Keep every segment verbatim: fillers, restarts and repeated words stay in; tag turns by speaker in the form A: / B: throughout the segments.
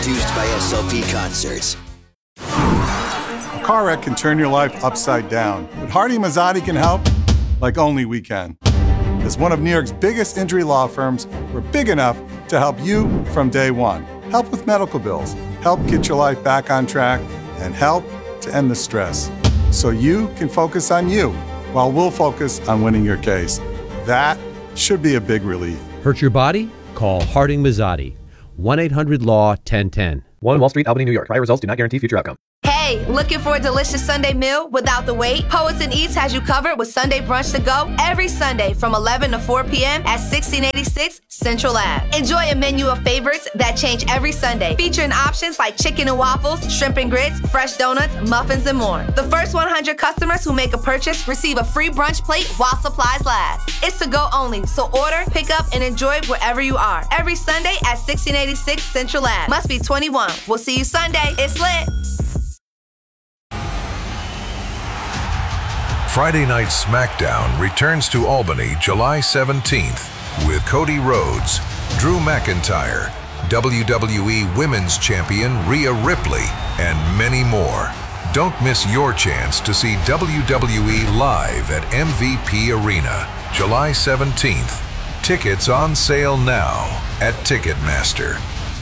A: Produced by S L P Concerts.
B: A car wreck can turn your life upside down, but Harding Mazzotti can help like only we can. As one of New York's biggest injury law firms, we're big enough to help you from day one. Help with medical bills, help get your life back on track, and help to end the stress. So you can focus on you, while we'll focus on winning your case. That should be a big relief.
C: Hurt your body? Call Harding Mazzotti. one eight hundred law ten ten.
D: one Wall Street, Albany, New York. Prior results do not guarantee future outcome.
E: Hey, looking for a delicious Sunday meal without the wait? Poets and Eats has you covered with Sunday brunch to go every Sunday from eleven to four p.m. at sixteen eighty-six Central Ave. Enjoy a menu of favorites that change every Sunday, featuring options like chicken and waffles, shrimp and grits, fresh donuts, muffins, and more. The first one hundred customers who make a purchase receive a free brunch plate while supplies last. It's to go only, so order, pick up, and enjoy wherever you are. Every Sunday at sixteen eighty-six Central Ave. Must be twenty-one. We'll see you Sunday. It's lit.
F: Friday Night SmackDown returns to Albany July seventeenth with Cody Rhodes, Drew McIntyre, W W E Women's Champion Rhea Ripley, and many more. Don't miss your chance to see W W E live at M V P Arena July seventeenth. Tickets on sale now at Ticketmaster.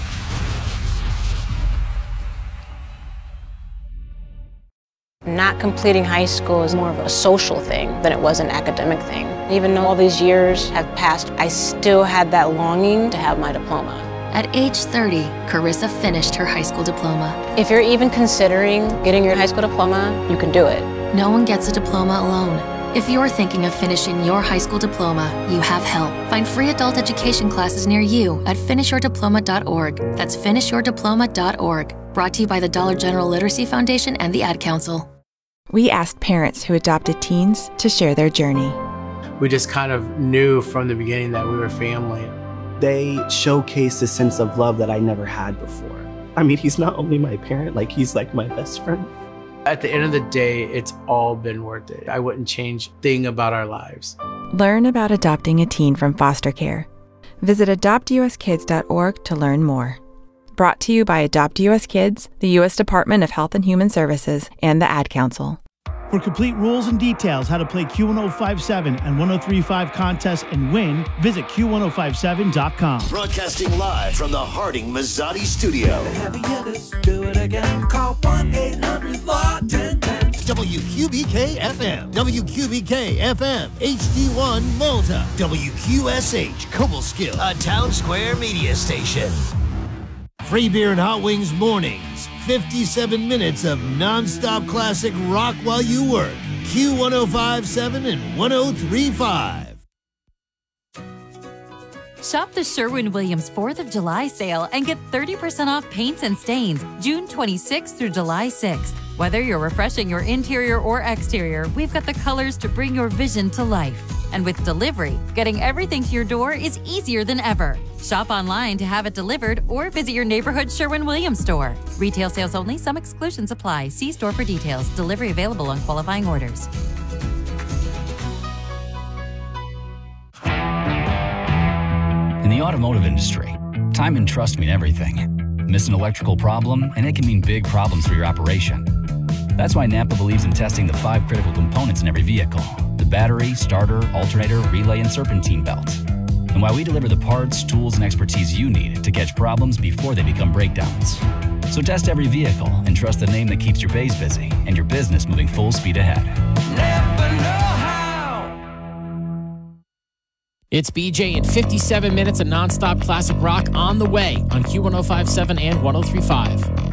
G: Not completing high school is more of a social thing than it was an academic thing. Even though all these years have passed, I still had that longing to have my diploma.
H: At age thirty, Carissa finished her high school diploma.
G: If you're even considering getting your high school diploma, you can do it.
H: No one gets a diploma alone. If you're thinking of finishing your high school diploma, you have help. Find free adult education classes near you at finish your diploma dot org. That's finish your diploma dot org. Brought to you by the Dollar General Literacy Foundation and the Ad Council.
I: We asked parents who adopted teens to share their journey.
J: We just kind of knew from the beginning that we were family.
K: They showcased a sense of love that I never had before. I mean, he's not only my parent, like he's like my best friend.
J: At the end of the day, it's all been worth it. I wouldn't change a thing about our lives.
I: Learn about adopting a teen from foster care. Visit adopt u s kids dot org to learn more. Brought to you by Adopt U S Kids, the U S Department of Health and Human Services, and the Ad Council.
L: For complete rules and details how to play Q ten fifty-seven and ten thirty-five contests and win, visit Q ten fifty-seven dot com.
A: Broadcasting live from the Harding Mazzotti studio.
M: Do it again. Call one eight hundred law ten ten.
N: W Q B K F M, W Q B K F M, H D one Malta, W Q S H Cobleskill,
A: A Town Square media station.
N: Free beer and hot wings mornings. fifty-seven minutes of non-stop classic rock while you work. Q ten fifty-seven and ten thirty-five.
O: Shop the Sherwin-Williams fourth of July sale and get thirty percent off paints and stains June twenty-sixth through July sixth. Whether you're refreshing your interior or exterior, we've got the colors to bring your vision to life. And with delivery, getting everything to your door is easier than ever. Shop online to have it delivered or visit your neighborhood Sherwin-Williams store. Retail sales only. Some exclusions apply. See store for details. Delivery available on qualifying orders.
P: In the automotive industry, time and trust mean everything. Miss an electrical problem, and it can mean big problems for your operation. That's why Napa believes in testing the five critical components in every vehicle: the battery, starter, alternator, relay, and serpentine belt. And why we deliver the parts, tools, and expertise you need to catch problems before they become breakdowns. So test every vehicle and trust the name that keeps your bays busy and your business moving full speed ahead.
M: Never know how.
Q: It's B J in fifty-seven minutes of nonstop classic rock on the way on Q ten fifty-seven and ten thirty-five.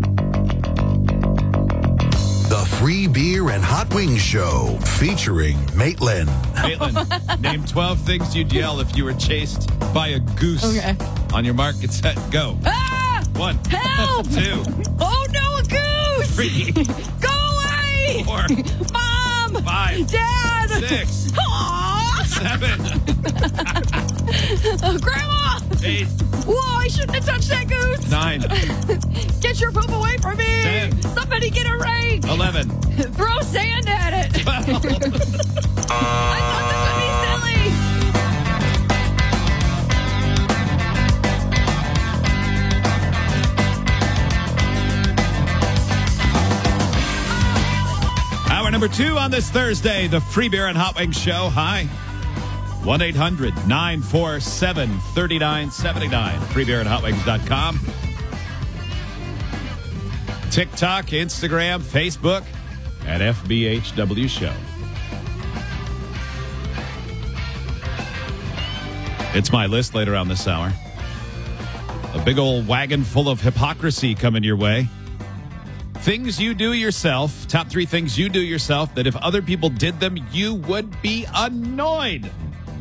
R: The Free Beer and Hot Wings Show featuring Maitland.
S: Maitland, name twelve things you'd yell if you were chased by a goose.
T: Okay.
S: On your mark, get set, go.
T: Ah!
S: One.
T: Help!
S: Two.
T: Oh no, a goose!
S: Three.
T: Go away!
S: Four.
T: Mom!
S: Five.
T: Dad!
S: Six.
T: Aww!
S: Seven.
T: uh, Grandma!
S: Eight.
T: Whoa, I shouldn't have touched that goose!
S: Nine.
T: Get your poop away from me!
S: Ten.
T: Somebody get a rake!
S: Eleven.
T: Throw sand at it!
S: Twelve.
T: I thought this would be silly!
S: number two on this Thursday, the Free Beer and Hot Wings Show. Hi. one eight hundred nine four seven three nine seven nine. free beer and hot wings dot com. TikTok, Instagram, Facebook, at F B H W Show. It's my list later on this hour. A big old wagon full of hypocrisy coming your way. Things you do yourself. Top three things you do yourself that if other people did them, you would be annoyed.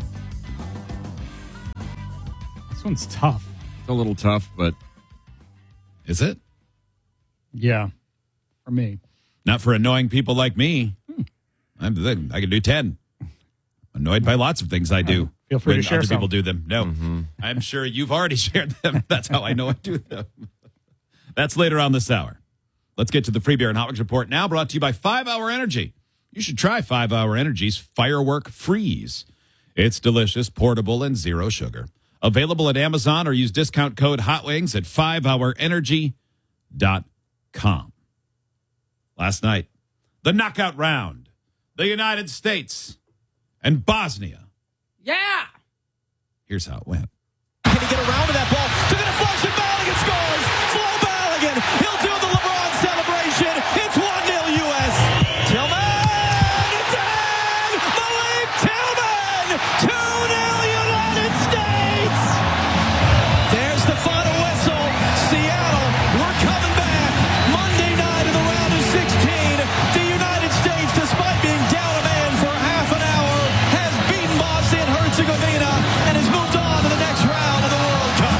U: This one's tough.
V: It's a little tough, but...
S: Is it?
U: Yeah, for me.
S: Not for annoying people like me. Hmm. I'm, I can do ten. Annoyed by lots of things I do.
U: Um, feel free
S: when
U: to share
S: other
U: some.
S: people do them. No, mm-hmm. I'm sure you've already shared them. That's how I know I do them. That's later on this hour. Let's get to the Free Beer and Hot Wings Report now, brought to you by five hour Energy. You should try five hour Energy's Firework Freeze. It's delicious, portable, and zero sugar. Available at Amazon or use discount code HOTWINGS at five hour energy dot com. Last night, the knockout round, the United States and Bosnia.
W: Yeah!
S: Here's how it went.
W: Can he get around to that ball? To the deflection, Balogun scores! Flo Balogun, he'll do the LeBron celebration. It's one nil U S. Tillman! It's in! Malik Tillman! two nil United States! There's the final whistle. Seattle, we're coming back. Monday night in the round of sixteen. The United States, despite being down a man for half an hour, has beaten Bosnia and Herzegovina and has moved on to the next round of the World Cup.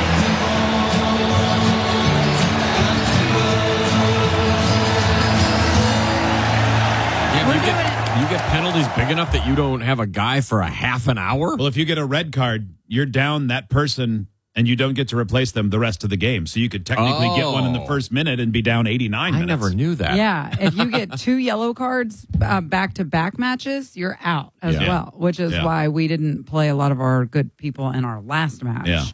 V: Yeah, you get, you get penalties big enough that you don't have a guy for a half an hour?
S: Well, if you get a red card, you're down that person and you don't get to replace them the rest of the game. So you could technically
V: Oh.
S: get one in the first minute and be down eighty-nine
V: I
S: minutes.
V: never knew that.
W: Yeah, if you get two yellow cards uh, back-to-back matches, you're out as
S: Yeah.
W: well, which is
S: Yeah.
W: why we didn't play a lot of our good people in our last match.
S: Yeah.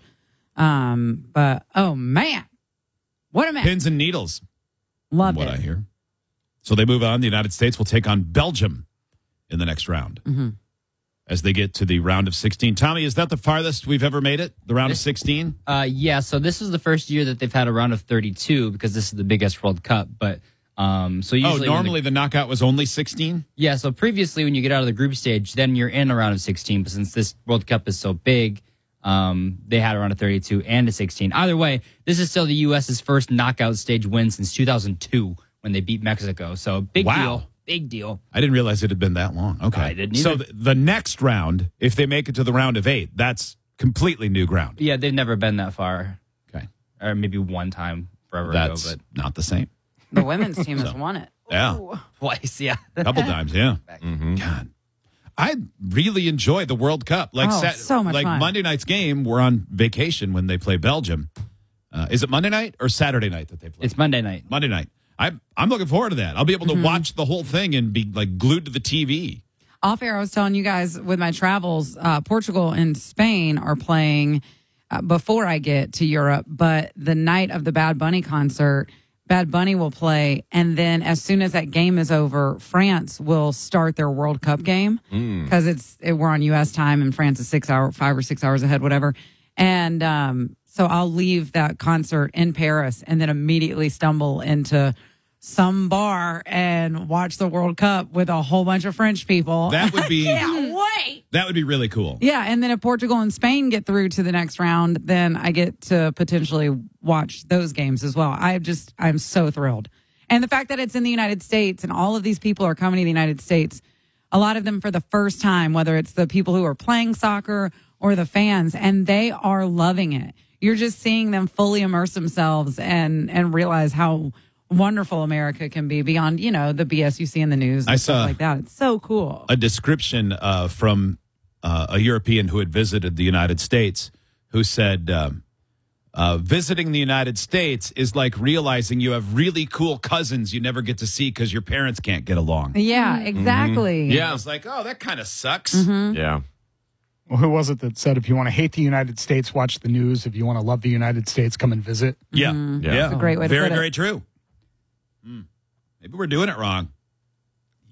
W: Um, but, oh, man. What a match.
S: Pins and needles.
W: Loved
S: what
W: it.
S: I hear. So they move on. The United States will take on Belgium in the next round
W: Mhm.
S: as they get to the round of sixteen. Tommy, is that the farthest we've ever made it? The round of sixteen?
X: Uh, yeah, so this is the first year that they've had a round of thirty-two because this is the biggest World Cup. But um, so
S: Oh,
X: usually when
S: normally the, knockout was only sixteen?
X: Yeah, so previously when you get out of the group stage, then you're in a round of sixteen. But since this World Cup is so big, um, they had a round of thirty-two and a sixteen. Either way, this is still the U S's first knockout stage win since two thousand two when they beat Mexico. So big
S: Wow.
X: deal. Big deal.
S: I didn't realize it had been that long. Okay.
X: I didn't
S: So
X: either.
S: the, the next round, if they make it to the round of eight, that's completely new ground.
X: Yeah, they've never been that far.
S: Okay.
X: Or maybe one time forever
S: That's
X: ago.
S: not the same.
W: The women's team has won it.
S: Yeah.
W: Ooh.
X: Twice, yeah.
S: A couple times, yeah. Mm-hmm. God. I really enjoy the World Cup. Like
W: Oh,
S: Sat-
W: so much
S: like
W: fun.
S: Monday night's game, we're on vacation when they play Belgium. Uh, is it Monday night or Saturday night that they play?
X: It's Monday night.
S: Monday night. I'm I'm looking forward to that. I'll be able to
W: Mhm.
S: watch the whole thing and be like glued to the T V.
W: Off air, I was telling you guys with my travels, uh, Portugal and Spain are playing uh, before I get to Europe. But the night of the Bad Bunny concert, Bad Bunny will play. And then as soon as that game is over, France will start their World Cup game because it's it, we're on U S time and France is six hour, five or six hours ahead, whatever. And um, so I'll leave that concert in Paris and then immediately stumble into some bar and watch the World Cup with a whole bunch of French people.
S: That would be
W: Can't wait.
S: that would be really cool.
W: Yeah, and then if Portugal and Spain get through to the next round, then I get to potentially watch those games as well. I just I'm so thrilled. And the fact that it's in the United States and all of these people are coming to the United States, a lot of them for the first time, whether it's the people who are playing soccer or the fans, and they are loving it. You're just seeing them fully immerse themselves and and realize how wonderful America can be beyond, you know, the B S you see in the news and
S: I
W: stuff
S: saw-
W: like that. It's so cool.
S: A description uh, from uh, a European who had visited the United States, who said, um, uh, visiting the United States is like realizing you have really cool cousins you never get to see because your parents can't get along.
W: Yeah, exactly.
S: Yeah, I was like, oh, that kind of sucks.
W: Mhm.
V: Yeah.
U: Well, who was it that said, if you want to hate the United States, watch the news. If you want to love the United States, come and visit?
S: Yeah,
W: Mhm.
S: yeah,
W: That's a great way to
S: very,
W: put it.
S: very true. Hmm. Maybe we're doing it wrong.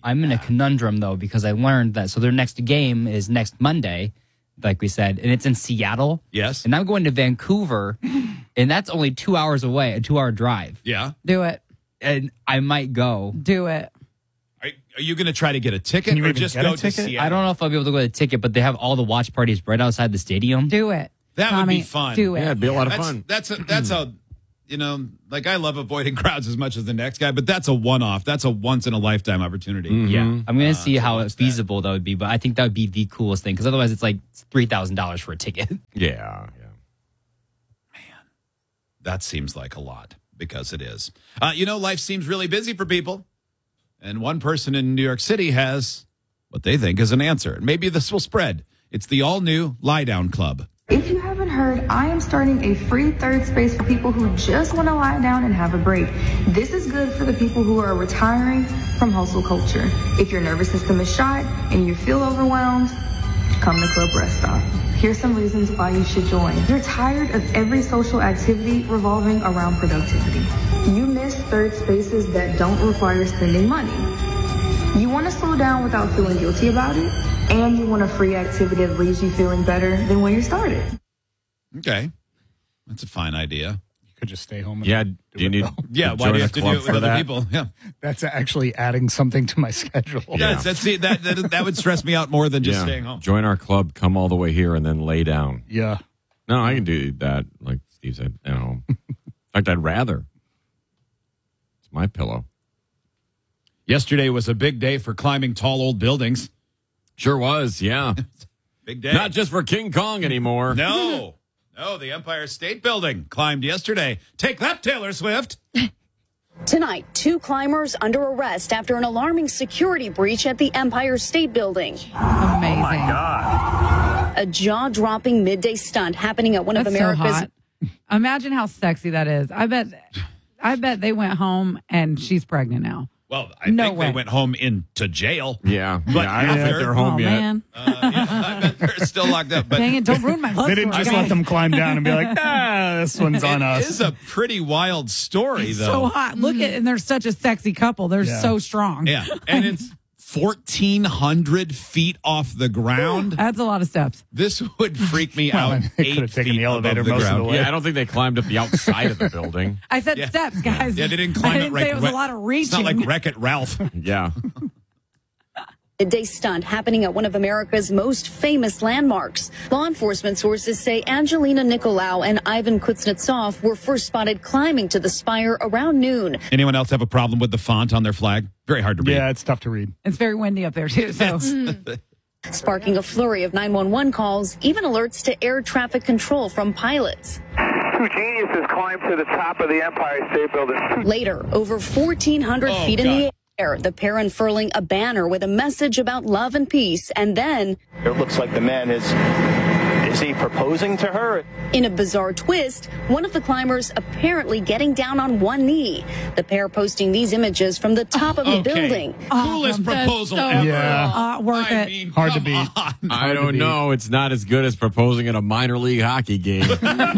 X: I'm in a conundrum, though, because I learned that, so their next game is next Monday, like we said, and it's in Seattle.
S: Yes.
X: And I'm going to Vancouver, and that's only two hours away, a two-hour drive.
S: Yeah.
B: Do it.
X: And I might go.
B: Do it.
S: Are, are you going to try to get a ticket
U: Can you
S: or
U: even
S: just
U: get
S: go
U: a
S: to
U: ticket?
S: Seattle?
X: I don't know if I'll be able to go to the ticket, but they have all the watch parties right outside the stadium.
B: Do it.
S: That
B: Tommy,
S: would be fun.
B: Do it.
V: Yeah, it'd be a lot of
S: that's,
V: fun.
S: That's a, that's a, you know, like I love avoiding crowds as much as the next guy, but that's a one-off. That's a once-in-a-lifetime opportunity.
V: Mm-hmm.
X: Yeah. I'm going to
S: Uh,
X: see
S: to
X: how
S: watch
X: feasible that. that would be, but I think that would be the coolest thing, because otherwise it's like three thousand dollars for a ticket.
V: Yeah, yeah.
S: That seems like a lot, because it is. Uh, you know, life seems really busy for people. And one person in New York City has what they think is an answer. Maybe this will spread. It's the all-new Lie Down Club.
C: If you haven't heard, I am starting a free third space for people who just want to lie down and have a break. This is good for the people who are retiring from hustle culture. If your nervous system is shot and you feel overwhelmed, come to Club Rest Stop. Here's some reasons why you should join. You're tired of every social activity revolving around productivity. You miss third spaces that don't require spending money. You want to slow down without feeling guilty about it, and you want a free activity that leaves you feeling better than when you started.
S: Okay. That's a fine idea.
U: You could just stay home. And
V: Yeah,
U: do
V: do you
U: it,
V: need
U: though.
S: Yeah, why
V: join
S: do you
V: a
S: have to do
V: club
S: it with
V: for
S: other
V: that?
S: people? Yeah.
U: That's actually adding something to my schedule.
S: Yes, that's, see, that, that, that would stress me out more than just
V: Yeah.
S: staying home.
V: Join our club, come all the way here, and then lay down.
U: Yeah.
V: No, I can do that, like Steve said, at home. In fact, I'd rather. It's my pillow.
S: Yesterday was a big day for climbing tall old buildings.
V: Sure was, yeah.
S: Big day.
V: Not just for King Kong anymore.
S: No. No, the Empire State Building climbed yesterday. Take that, Taylor Swift.
D: Tonight, two climbers under arrest after an alarming security breach at the Empire State Building.
B: Amazing. Oh my
D: God. A jaw-dropping midday stunt happening at one
B: That's
D: of America's...
B: so hot. Imagine how sexy that is. I bet I bet they went home and she's pregnant now.
S: Well, I
B: No
S: think
B: way.
S: they went home into jail.
V: Yeah.
S: But
V: yeah, I don't think
S: after-
V: they're home
B: Oh,
V: yet.
B: man.
S: Uh, yeah, I bet they're still locked up. But
B: Dang it, don't ruin my love
U: They didn't
B: story,
U: just
B: guys.
U: let them climb down and be like, ah, this one's on
S: it
U: us.
S: is a pretty wild story,
B: It's
S: though.
B: so hot. Look at, and they're such a sexy couple. They're
U: Yeah.
B: so strong.
S: Yeah, and it's fourteen hundred feet off the ground.
B: That's a lot of steps.
S: This would freak me
U: Well,
S: out.
U: they could
S: eight
U: have taken
S: feet
U: the elevator
S: above the
U: most of the
S: ground.
U: way.
V: Yeah, I don't think they climbed up the outside of the building.
B: I said
S: Yeah.
B: steps, guys.
S: Yeah, they didn't
B: I
S: climb
B: didn't
S: it.
B: say
S: Wreck-
B: it was a lot of reaching.
S: It's not like Wreck-It Ralph.
V: Yeah.
D: midday stunt happening at one of America's most famous landmarks. Law enforcement sources say Angelina Nicolaou and Ivan Kuznetsov were first spotted climbing to the spire around noon.
S: Anyone else have a problem with the font on their flag? Very hard to read.
U: Yeah, it's tough to read.
B: It's very windy up there, too. So
D: Sparking a flurry of nine one one calls, even alerts to air traffic control from pilots.
E: Two geniuses climbed to the top of the Empire State Building.
D: Later, over fourteen hundred
E: Oh,
D: feet in
E: God.
D: the air, the pair unfurling a banner with a message about love and peace, and then,
Y: It looks like the man is, is he proposing to her?
D: in a bizarre twist, one of the climbers apparently getting down on one knee. The pair posting these images from the top of the
S: Okay.
D: building.
S: Coolest proposal
B: so
S: ever.
U: Yeah.
B: uh, worth
S: I
B: it.
S: mean,
U: Hard to
S: come
U: beat.
S: on.
V: I don't know. It's not as good as proposing at a minor league hockey game.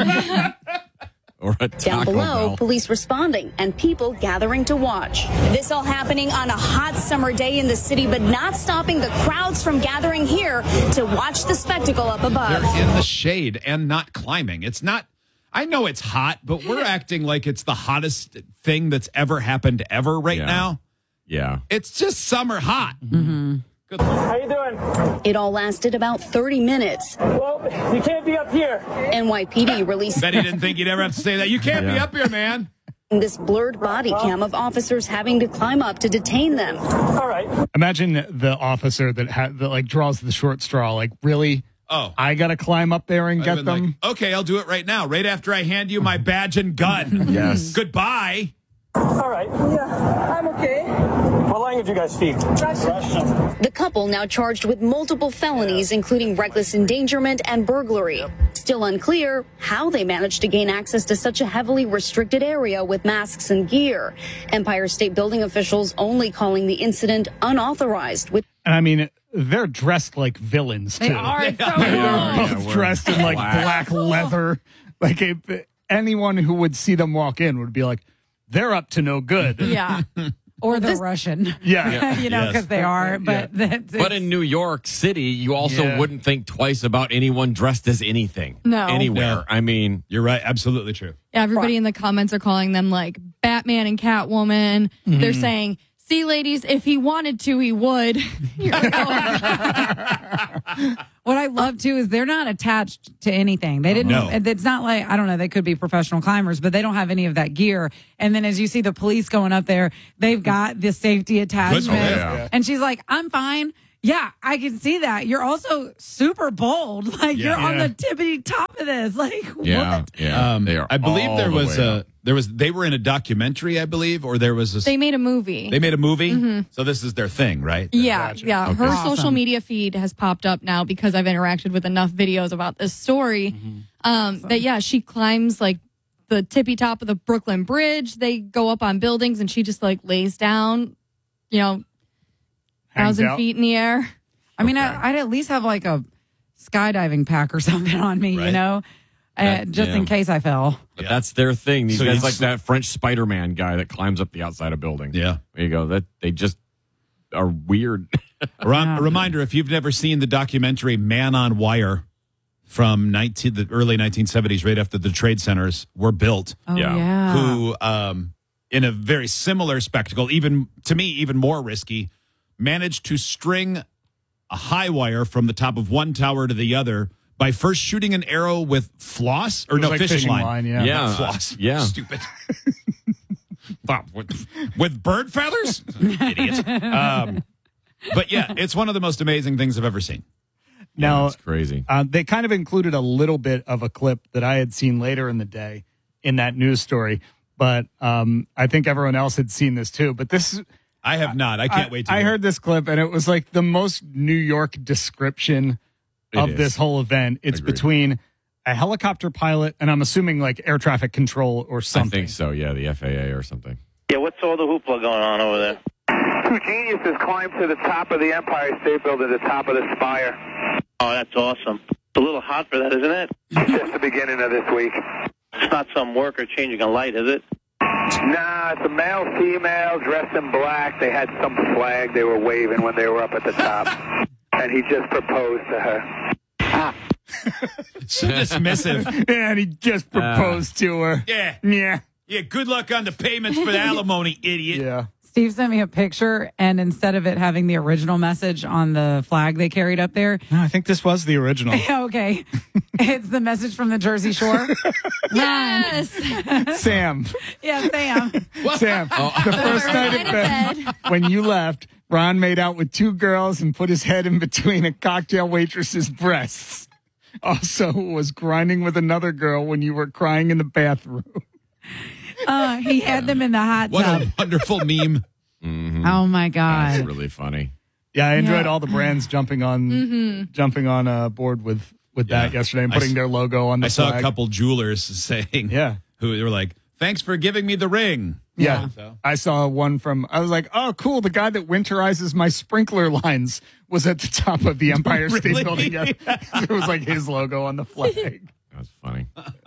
V: Or a
D: Down
V: Taco
D: below,
V: Bell.
D: police responding and people gathering to watch. This all happening on a hot summer day in the city, but not stopping the crowds from gathering here to watch the spectacle up above.
S: They're in the shade and not climbing. It's not, I know it's hot, but we're acting like it's the hottest thing that's ever happened ever right
V: Yeah.
S: now.
V: Yeah.
S: It's just summer hot.
B: Mm-hmm.
S: Good Lord.
E: How you doing?
D: It all lasted about thirty minutes.
E: Well, you can't be up here.
D: N Y P D released
S: Bet he didn't think you'd ever have to say that. You can't be
V: Yeah.
S: up here, man.
D: this blurred body cam of officers having to climb up to detain them.
E: All right.
U: Imagine the officer that, ha- that like draws the short straw. Like, really?
S: Oh.
U: I got to climb up there and
S: I've
U: get
S: been
U: them?
S: like, okay, I'll do it right now, right after I hand you my badge and gun.
U: Yes.
S: Goodbye.
E: All right. Yeah, I'm okay. What language do you guys speak? Russian.
D: The couple now charged with multiple felonies, including reckless endangerment and burglary. Still unclear how they managed to gain access to such a heavily restricted area with masks and gear. Empire State Building officials only calling the incident unauthorized. With
U: And I mean, they're dressed like villains, too.
B: They are. It's so
U: They're
B: cool.
U: both
V: we're
U: dressed in like
V: black.
U: black leather. Like, if anyone who would see them walk in would be like, they're up to no good.
B: Yeah. Or they're Russian.
U: Yeah.
B: you know, because
V: Yes.
B: they are. But
V: Yeah.
B: that's,
V: But in New York City, you also
S: Yeah.
V: wouldn't think twice about anyone dressed as anything.
F: No.
V: Anywhere.
S: No.
V: I mean,
S: you're right. Absolutely true.
F: Yeah, everybody in the comments are calling them like Batman and Catwoman.
B: Mm-hmm.
F: They're saying, see, ladies, if he wanted to, he would. You're like, oh.
B: What I love too is they're not attached to anything. They didn't.
S: No.
B: It's not like, I don't know. They could be professional climbers, but they don't have any of that gear. And then as you see the police going up there, they've got the safety attachments.
V: Oh, yeah.
B: And she's like, "I'm fine." Yeah, I can see that. You're also super bold. Like
S: Yeah.
B: you're on
S: Yeah.
B: the tippity top of this. Like
V: yeah,
B: what?
V: yeah.
S: Um,
V: they are
S: I believe
V: all
S: there
V: the
S: was
V: way
S: a
V: up.
S: there was they were in a documentary, I believe, or there was a
F: They made a movie.
S: they made a movie.
F: Mhm.
S: So this is their thing, right?
F: Yeah,
S: Gotcha.
F: yeah.
S: Okay.
F: Her
S: Awesome.
F: social media feed has popped up now because I've interacted with enough videos about this story. Um, that yeah, she climbs like the tippy top of the Brooklyn Bridge. They go up on buildings, and she just like lays down, you know,
B: Hangs
F: thousand
B: out.
F: feet in the air.
B: I mean, I, I'd at least have like a skydiving pack or something on me, you
V: Right.
B: know, uh,
V: That-
B: just in
V: yeah.
B: case I fell.
V: But that's their thing. These
S: So
V: guys
S: you-
V: like that French Spider-Man guy that climbs up the outside of buildings.
S: Yeah.
V: There you go. That they just are weird.
S: A rem- a reminder: if you've never seen the documentary "Man on Wire" from nineteen the early nineteen seventies, right after the trade centers were built,
B: Oh, Yeah. yeah.
S: who, um, in a very similar spectacle, even to me, even more risky, managed to string a high wire from the top of one tower to the other by first shooting an arrow with floss or
U: It was
S: no
U: like
S: fishing,
U: fishing
S: line.
U: line, yeah.
S: Not
V: Yeah,
S: floss.
V: yeah.
S: Stupid. Wow, with, with bird feathers, idiot. Um, but yeah, it's one of the most amazing things I've ever seen.
U: Now,
V: It's crazy.
U: Uh, they kind of included a little bit of a clip that I had seen later in the day in that news story, but um, I think everyone else had seen this too. But this,
S: I have not. I can't wait to
U: I
S: hear
U: heard this clip, and it was like the most New York description
V: It
U: of
V: is.
U: this whole event. It's
V: Agreed.
U: between a helicopter pilot and I'm assuming like air traffic control or
V: I
U: something.
V: think so. Yeah, the F A A or something.
Y: Yeah, what's all the hoopla going on over there?
G: Two geniuses climbed to the top of the Empire State Building, the top of the spire.
Y: Oh, that's awesome. It's a little hot for that, isn't it?
G: Just the beginning of this week.
Y: It's not some worker changing a light, is it?
G: Nah, it's a male, female, dressed in black. They had some flag they were waving when they were up at the top. And he just proposed to her.
S: So dismissive.
U: And he just proposed to her.
S: Yeah.
U: Yeah.
S: Yeah, good luck on the payments for the alimony, idiot.
U: Yeah.
B: Steve sent me a picture, and instead of it having the original message on the flag they carried up there,
U: No, I think this was the original.
B: okay, it's the message from the Jersey Shore.
F: Yes.
U: Sam.
B: Yeah, Sam.
U: Sam,
V: Oh.
U: the first night at bed, when you left, Ron made out with two girls and put his head in between a cocktail waitress's breasts. Also was grinding with another girl when you were crying in the bathroom.
B: Uh, he had them in the hot
S: What
B: tub.
S: a wonderful meme.
V: Mm-hmm.
B: Oh my God.
V: That's really funny.
U: Yeah, I enjoyed
B: Yeah.
U: all the brands jumping on
F: Mhm.
U: jumping on uh, board with with that
S: Yeah.
U: yesterday and
S: I
U: putting
S: s-
U: their logo on the
S: I saw
U: flag.
S: a couple jewelers saying,
U: Yeah.
S: who they were like, thanks for giving me the ring.
U: Yeah.
S: So-
U: I saw one from, I was like, oh, cool. The guy that winterizes my sprinkler lines was at the top of the Empire State
S: Really?
U: Building. Yeah. It was like his logo on the flag.
V: That's funny.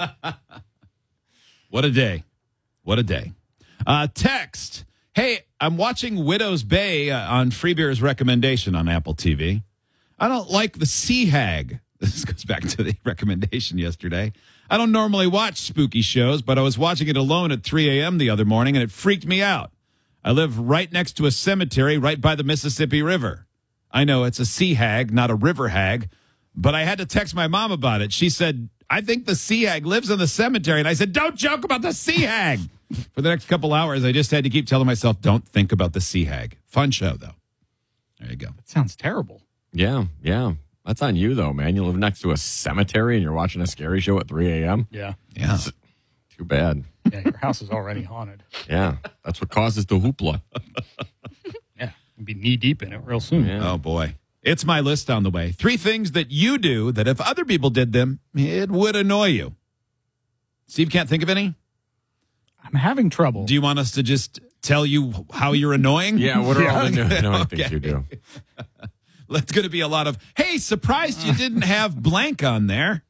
S: What a day. What a day. Uh, text. Hey, I'm watching Widow's Bay uh, on Free Beer's recommendation on Apple T V. I don't like the Sea Hag. This goes back to the recommendation yesterday. I don't normally watch spooky shows, but I was watching it alone at three a.m. the other morning, and it freaked me out. I live right next to a cemetery right by the Mississippi River. I know it's a sea hag, not a river hag, but I had to text my mom about it. She said, I think the sea hag lives in the cemetery. And I said, don't joke about the sea hag. For the next couple hours, I just had to keep telling myself, don't think about the sea hag. Fun show, though. There you go.
U: That sounds terrible.
V: Yeah, yeah. That's on you, though, man. You live next to a cemetery and you're watching a scary show at three a.m.
U: Yeah.
S: Yeah.
V: Too bad.
U: Yeah, your house is already haunted.
V: Yeah, that's what causes the hoopla.
U: Yeah. You'll be knee deep in it real soon.
S: Oh, boy. It's my list on the way. Three things that you do that if other people did them, it would annoy you. Steve can't think of any?
U: I'm having trouble.
S: Do you want us to just tell you how you're annoying?
V: Yeah, what are all the new- annoying
S: Okay.
V: things you do?
S: It's going to be a lot of, hey, surprised you didn't have blank on there.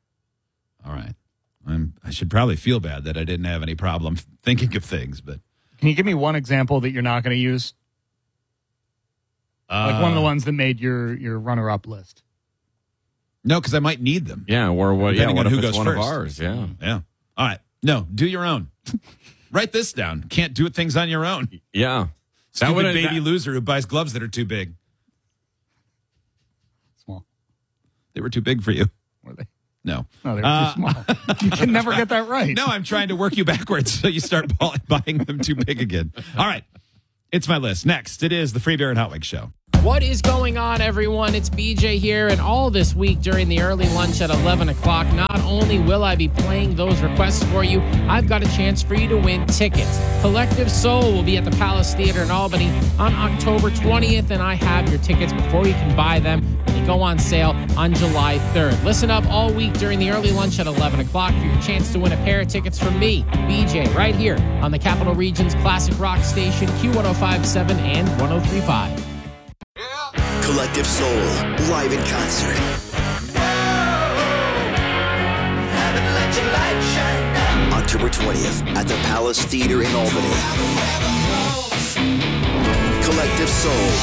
S: All right. I'm, I should probably feel bad that I didn't have any problem thinking of things, but
U: Can you give me one example that you're not going to use?
S: Uh,
U: Like one of the ones that made your, your runner-up list.
S: No, because I might need them.
V: Yeah, or what? Yeah,
S: Depending
V: what
S: on
V: if
S: who
V: it's
S: goes
V: one
S: first.
V: of ours? Yeah,
S: Yeah. All right. No, do your own. Write this down. Can't do things on your own.
V: yeah.
S: Stupid
V: would've-
S: baby
V: that-
S: loser who buys gloves that are too big.
U: Small.
S: They were too big for you.
U: Were they?
S: No.
U: No, they were
S: Uh,
U: too small. You can never get that right.
S: No, I'm trying to work you backwards so you start buy- buying them too big again. All right. It's my list. Next, it is the Free Beer and Hot Wings Show.
Q: What is going on, everyone? It's B J here, and all this week during the early lunch at eleven o'clock, not only will I be playing those requests for you, I've got a chance for you to win tickets. Collective Soul will be at the Palace Theater in Albany on October twentieth, and I have your tickets before you can buy them. They go on sale on July third. Listen up all week during the early lunch at eleven o'clock for your chance to win a pair of tickets from me, B J, right here on the Capital Region's Classic Rock Station, Q one oh five point seven and one oh three point five.
A: Collective Soul, live in concert. October twentieth at the Palace Theater in Albany. Collective Soul,